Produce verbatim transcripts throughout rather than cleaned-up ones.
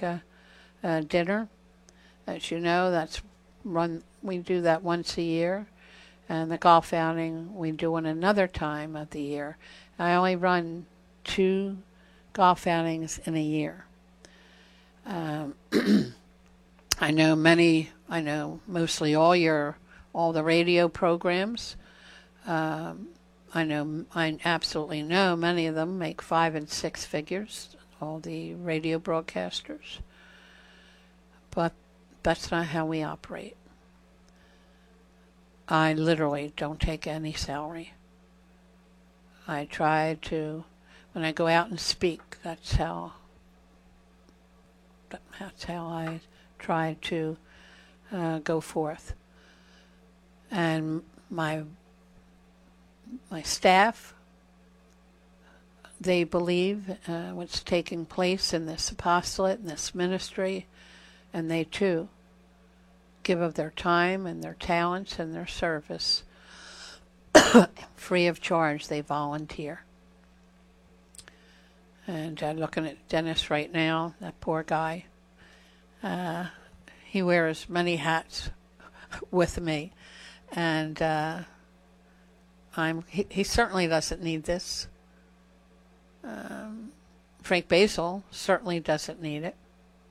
uh, uh, dinner. As you know, that's run. We do that once a year, and the golf outing we do it another time of the year. I only run two golf outings in a year. Um, I know many. I know mostly all your all the radio programs. Um, I know. I absolutely know many of them make five and six figures. All the radio broadcasters, but that's not how we operate. I literally don't take any salary. I try to, when I go out and speak, that's how. That's how I try to uh, go forth. And my my staff, they believe uh, what's taking place in this apostolate, in this ministry, and they too give of their time and their talents and their service free of charge. They volunteer. And uh, looking at Dennis right now, that poor guy, uh, he wears many hats with me, and uh, I'm he, he certainly doesn't need this. Um, Frank Basil certainly doesn't need it.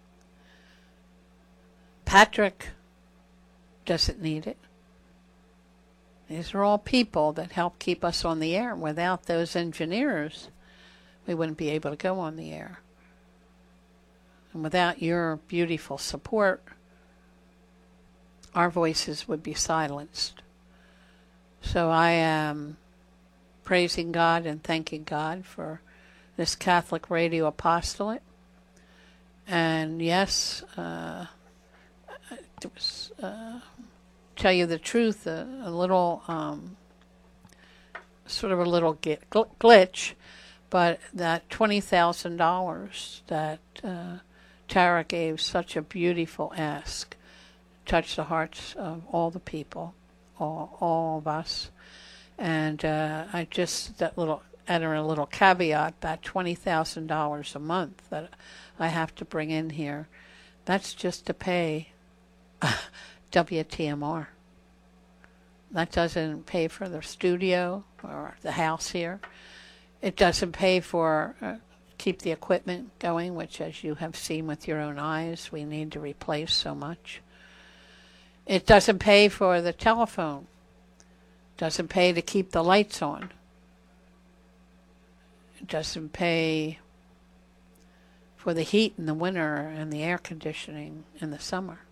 Patrick doesn't need it. These are all people that help keep us on the air. Without those engineers, we wouldn't be able to go on the air. And without your beautiful support, our voices would be silenced. So I am praising God and thanking God for this Catholic Radio Apostolate. And yes, uh, it was, uh, tell you the truth, a, a little, um, sort of a little gl- glitch, but that twenty thousand dollars that uh, Tara gave, such a beautiful ask, touched the hearts of all the people, all, all of us. And uh, I just, that little, adding a little caveat, that twenty thousand dollars a month that I have to bring in here, that's just to pay W T M R. That doesn't pay for the studio or the house here. It doesn't pay for, uh, keep the equipment going, which as you have seen with your own eyes, we need to replace so much. It doesn't pay for the telephone. Doesn't pay to keep the lights on. It doesn't pay for the heat in the winter and the air conditioning in the summer.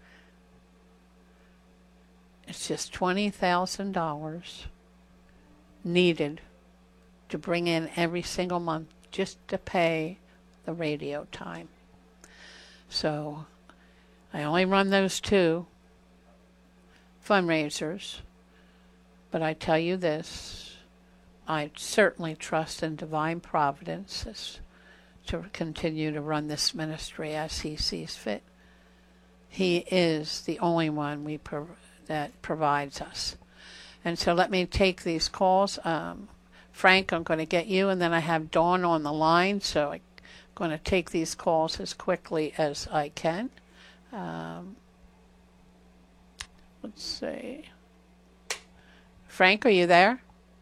It's just twenty thousand dollars needed to bring in every single month just to pay the radio time. So I only run those two fundraisers, but I tell you this, I certainly trust in divine providence as, to continue to run this ministry as he sees fit. He is the only one we pro- that provides us. And so let me take these calls. Um, Frank, I'm going to get you, and then I have Dawn on the line, so I'm going to take these calls as quickly as I can. Um, let's see. Frank, are you there?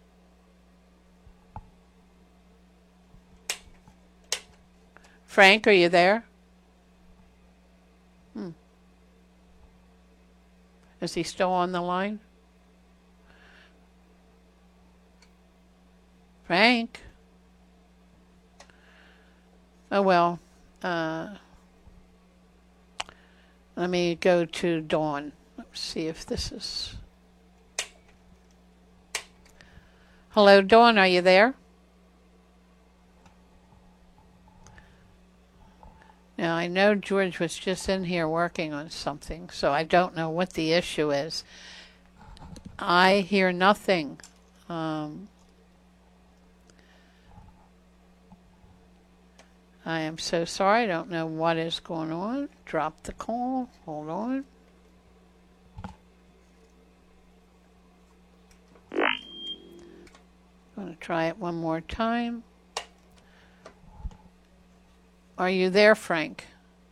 Frank, are you there? Hmm. Is he still on the line? Frank? Oh, well. Uh, let me go to Dawn. Let's see if this is... Hello, Dawn, are you there? Now, I know George was just in here working on something, so I don't know what the issue is. I hear nothing. Um, I am so sorry. I don't know what is going on. Drop the call. Hold on. I'm going to try it one more time. Are you there, Frank?